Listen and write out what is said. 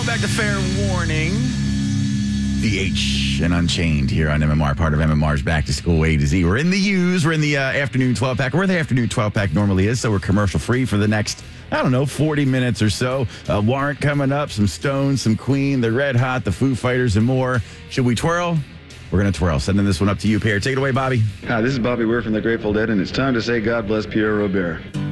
Welcome back to Fair Warning. VH and Unchained here on MMR, part of MMR's Back to School A to Z. We're in the U's. We're in the afternoon 12-pack, where the afternoon 12-pack normally is, so we're commercial-free for the next, 40 minutes or so. Warrant coming up, some Stones, some Queen, the Red Hot, the Foo Fighters, and more. Should we twirl? We're going to twirl. Sending this one up to you, Pierre. Take it away, Bobby. Hi, this is Bobby Weir from the Grateful Dead, and it's time to say God bless Pierre Robert.